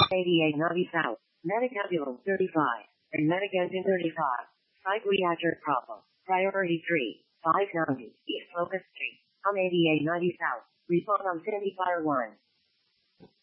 88 90 South, Medic Ambulance 35, and Medic Engine 35. Site reactor problem. Priority 3, 590, East Locust Street. 88 90 South. Respond on Sandy Fire 1.